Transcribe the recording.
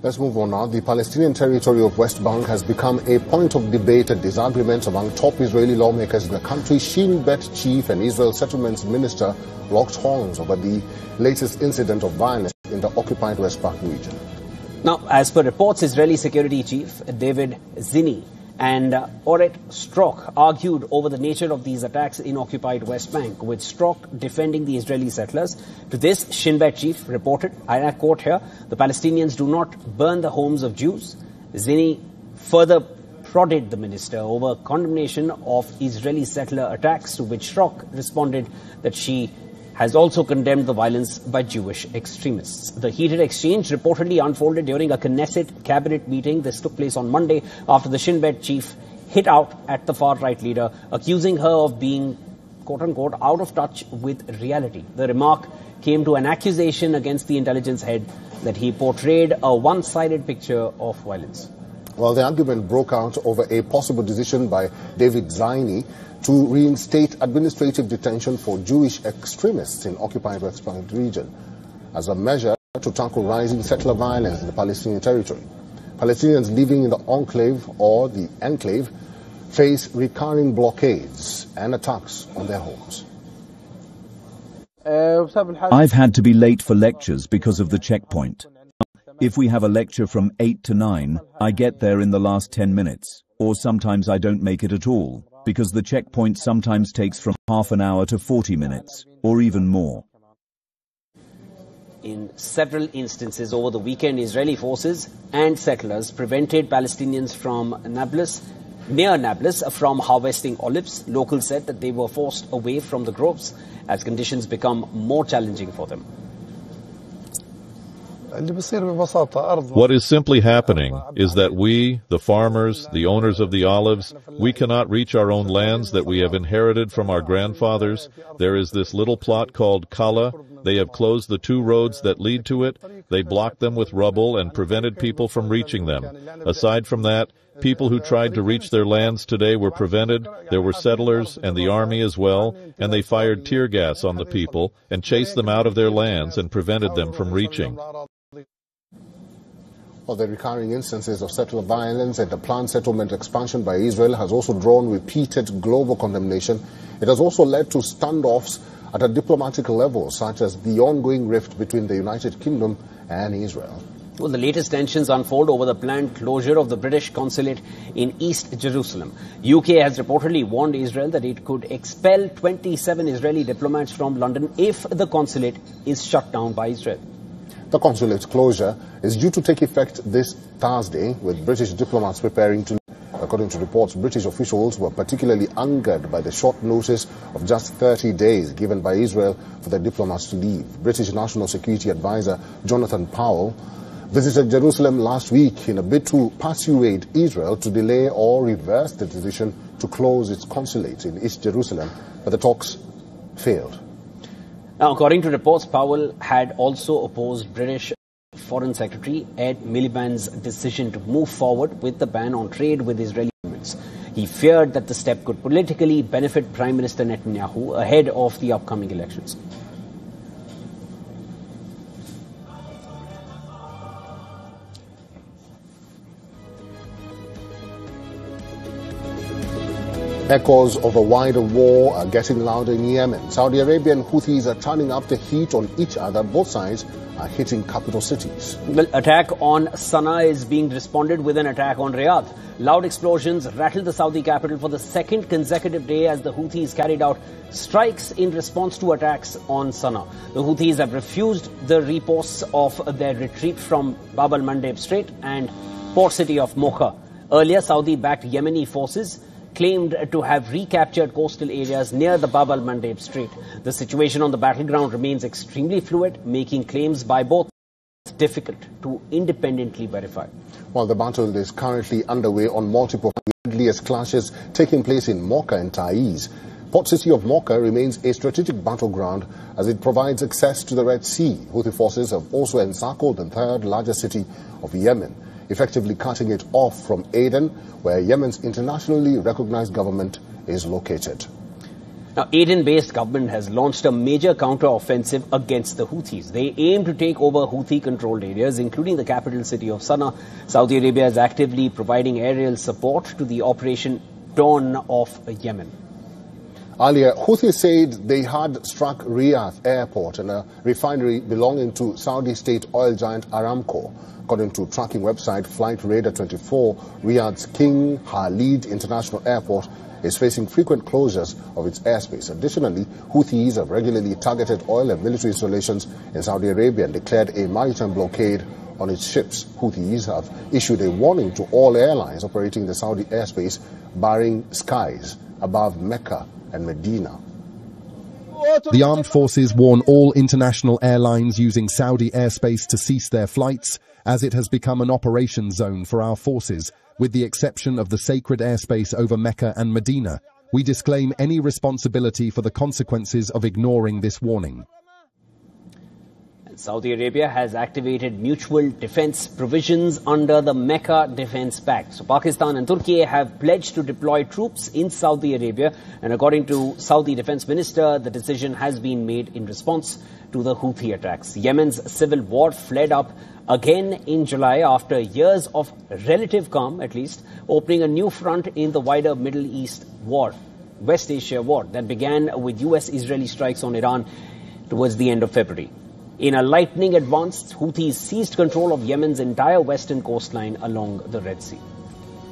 Let's move on now. The Palestinian territory of West Bank has become a point of debate and disagreement among top Israeli lawmakers in the country. Shin Bet chief and Israel settlements minister locked horns over the latest incident of violence in the occupied West Bank region. Now, as per reports, Israeli security chief David Zini and Oret Strock argued over the nature of these attacks in occupied West Bank, with Strock defending the Israeli settlers. To this, Shin Bet chief reported, I quote here, the Palestinians do not burn the homes of Jews. Zini further prodded the minister over condemnation of Israeli settler attacks, to which Strock responded that she has also condemned the violence by Jewish extremists. The heated exchange reportedly unfolded during a Knesset cabinet meeting. This took place on Monday after the Shin Bet chief hit out at the far-right leader, accusing her of being, quote-unquote, out of touch with reality. The remark came to an accusation against the intelligence head that he portrayed a one-sided picture of violence. Well, the argument broke out over a possible decision by David Zini to reinstate administrative detention for Jewish extremists in occupied West Bank region as a measure to tackle rising settler violence in the Palestinian territory. Palestinians living in the enclave or the enclave face recurring blockades and attacks on their homes. I've had to be late for lectures because of the checkpoint. If we have a lecture from 8 to 9, I get there in the last 10 minutes, or sometimes I don't make it at all, because the checkpoint sometimes takes from half an hour to 40 minutes, or even more. In several instances over the weekend, Israeli forces and settlers prevented Palestinians near Nablus from harvesting olives. Locals said that they were forced away from the groves as conditions become more challenging for them. What is simply happening is that we, the farmers, the owners of the olives, we cannot reach our own lands that we have inherited from our grandfathers. There is this little plot called Kala. They have closed the 2 roads that lead to it. They blocked them with rubble and prevented people from reaching them. Aside from that, people who tried to reach their lands today were prevented. There were settlers and the army as well, and they fired tear gas on the people and chased them out of their lands and prevented them from reaching. Well, the recurring instances of settler violence and the planned settlement expansion by Israel has also drawn repeated global condemnation. It has also led to standoffs at a diplomatic level, such as the ongoing rift between the United Kingdom and Israel. Well, the latest tensions unfold over the planned closure of the British consulate in East Jerusalem. UK has reportedly warned Israel that it could expel 27 Israeli diplomats from London if the consulate is shut down by Israel. The consulate closure is due to take effect this Thursday, with British diplomats preparing to leave. According to reports, British officials were particularly angered by the short notice of just 30 days given by Israel for the diplomats to leave. British National Security Advisor Jonathan Powell visited Jerusalem last week in a bid to persuade Israel to delay or reverse the decision to close its consulate in East Jerusalem, but the talks failed. Now, according to reports, Powell had also opposed British Foreign Secretary Ed Miliband's decision to move forward with the ban on trade with Israeli governments. He feared that the step could politically benefit Prime Minister Netanyahu ahead of the upcoming elections. Echoes of a wider war are getting louder in Yemen. Saudi Arabia and Houthis are turning up the heat on each other. Both sides are hitting capital cities. The attack on Sana'a is being responded with an attack on Riyadh. Loud explosions rattled the Saudi capital for the second consecutive day as the Houthis carried out strikes in response to attacks on Sana'a. The Houthis have refused the reposts of their retreat from Bab al-Mandeb Strait and port city of Mocha. Earlier, Saudi-backed Yemeni forces claimed to have recaptured coastal areas near the Bab al-Mandeb Strait. The situation on the battleground remains extremely fluid, making claims by both difficult to independently verify. While the battle is currently underway on multiple deadliest clashes taking place in Mocha and Taiz. Port city of Mocha remains a strategic battleground as it provides access to the Red Sea. Houthi forces have also encircled the third largest city of Yemen, effectively cutting it off from Aden, where Yemen's internationally recognized government is located. Now, Aden-based government has launched a major counter-offensive against the Houthis. They aim to take over Houthi-controlled areas, including the capital city of Sana'a. Saudi Arabia is actively providing aerial support to the Operation Dawn of Yemen. Earlier, Houthis said they had struck Riyadh airport and a refinery belonging to Saudi state oil giant Aramco. According to tracking website Flight Radar 24, Riyadh's King Khalid International Airport is facing frequent closures of its airspace. Additionally, Houthis have regularly targeted oil and military installations in Saudi Arabia and declared a maritime blockade on its ships. Houthis have issued a warning to all airlines operating the Saudi airspace, barring skies above Mecca and Medina. The armed forces warn all international airlines using Saudi airspace to cease their flights, as it has become an operation zone for our forces, with the exception of the sacred airspace over Mecca and Medina. We disclaim any responsibility for the consequences of ignoring this warning. Saudi Arabia has activated mutual defense provisions under the Mecca Defense Pact. So Pakistan and Turkey have pledged to deploy troops in Saudi Arabia, and according to Saudi Defense Minister, the decision has been made in response to the Houthi attacks. Yemen's civil war flared up again in July after years of relative calm, at least, opening a new front in the wider Middle East war, West Asia war, that began with US-Israeli strikes on Iran towards the end of February. In a lightning advance, Houthis seized control of Yemen's entire western coastline along the Red Sea.